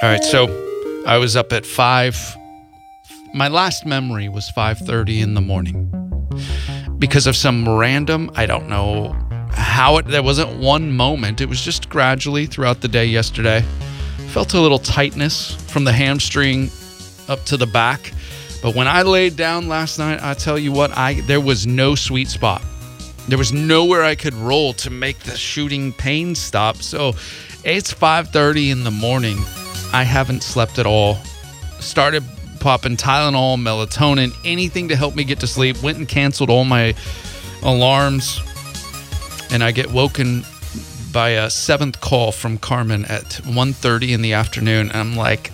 All right, so I was up at 5. My last memory was 5:30 in the morning. Because of some random, I don't know how there wasn't one moment. It was just gradually throughout the day yesterday. Felt a little tightness from the hamstring up to the back. But when I laid down last night, I tell you what, there was no sweet spot. There was nowhere I could roll to make the shooting pain stop. So it's 5:30 in the morning. I haven't slept at all. Started popping Tylenol, melatonin, anything to help me get to sleep. Went and canceled all my alarms. And I get woken by a 7th call from Carmen at 1:30 in the afternoon. And I'm like,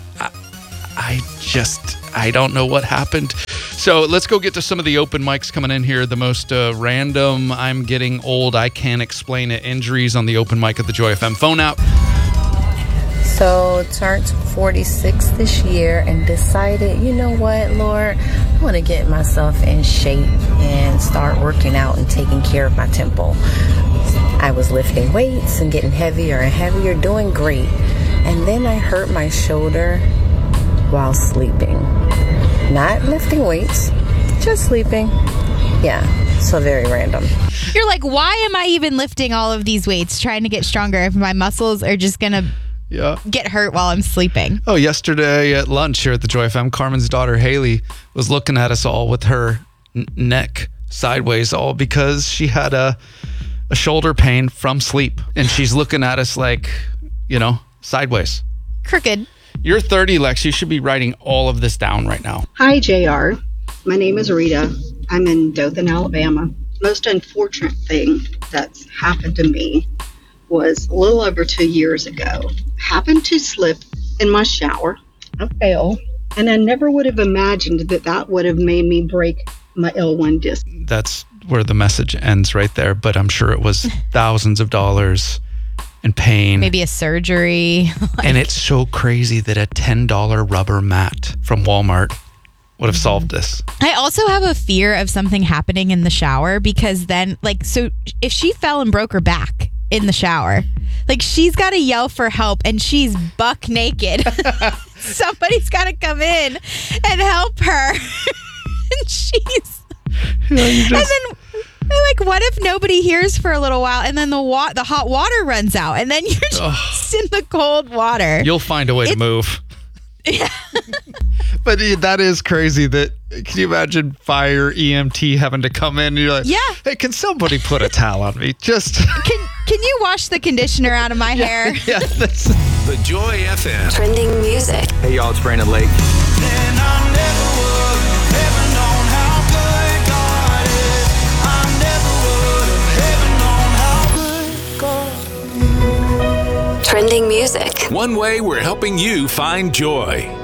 I don't know what happened. So let's go get to some of the open mics coming in here. The most random, I'm getting old, I can't explain it, injuries on the open mic at the Joy FM phone app. So turned 46 this year and decided, you know what, Lord, I want to get myself in shape and start working out and taking care of my temple. I was lifting weights and getting heavier and heavier, doing great. And then I hurt my shoulder while sleeping. Not lifting weights, just sleeping. Yeah, so very random. You're like, why am I even lifting all of these weights, trying to get stronger if my muscles are just going to get hurt while I'm sleeping? Oh, yesterday at lunch here at the Joy FM, Carmen's daughter Haley was looking at us all with her neck sideways, all because she had a shoulder pain from sleep. And she's looking at us like, sideways. Crooked. You're 30, Lex. You should be writing all of this down right now. Hi, JR. My name is Rita. I'm in Dothan, Alabama. Most unfortunate thing that's happened to me was a little over 2 years ago. Happened to slip in my shower. I fell, and I never would have imagined that would have made me break my L1 disc. That's where the message ends right there, but I'm sure it was thousands of dollars in pain. Maybe a surgery. And it's so crazy that a $10 rubber mat from Walmart would have solved this. I also have a fear of something happening in the shower because then, so if she fell and broke her back in the shower, she's got to yell for help and she's buck naked. Somebody's got to come in and help her. And she's... And then... what if nobody hears for a little while and then the hot water runs out and then you're just in the cold water? You'll find a way to move. Yeah. But that is crazy. Can you imagine fire EMT having to come in and you're like, hey, can somebody put a towel on me? Just Can you wash the conditioner out of my hair? Yeah. The Joy FM. Trending music. Hey, y'all, it's Brandon Lake. Trending music. One way we're helping you find joy.